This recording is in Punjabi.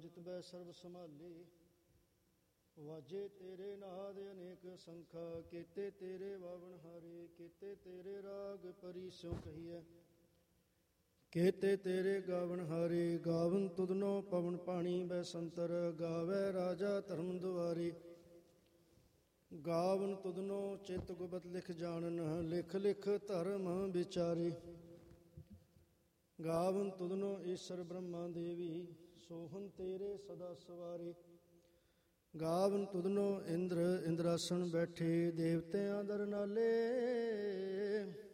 ਜਿਤ ਬੈ ਸਰਬ ਸੰਭਾਲੇ। ਵਾਜੇ ਤੇਰੇ ਨਾਦ ਅਨੇਕ ਸੰਖਾ, ਕੀਤੇ ਤੇਰੇ ਵਾਵਣ ਹਾਰੇ, ਕੀਤੇ ਤੇਰੇ ਰਾਗ ਪਰੀ ਸਿਉ ਕਹੀਐ। ਕੀਤੇ ਤੇਰੇ ਗਾਵਣ ਹਾਰੇ, ਗਾਵਨ ਤੁਧਨੋ ਪਵਨ ਪਾਣੀ ਬੈ ਸੰਤਰ, ਗਾਵੈ ਰਾਜਾ ਧਰਮ ਦੁਆਰੇ। ਗਾਵਨ ਤੁਧਨੋ ਚਿਤ ਗੁਪਤ ਲਿਖ ਜਾਣਨ, ਲਿਖ ਲਿਖ ਧਰਮ ਵਿਚਾਰੇ। ਗਾਵਨ ਤੁਧਨੋ ਈਸ਼ਰ ਬ੍ਰਹਮਾ ਦੇਵੀ, ਸੋਹਨ ਤੇਰੇ ਸਦਾ ਸਵਾਰੇ। ਗਾਵਨ ਤੁਧਨੋ ਇੰਦਰ ਇੰਦਰਾਸਣ ਬੈਠੇ, ਦੇਵਤਿਆਂ ਦਰ ਨਾਲੇ।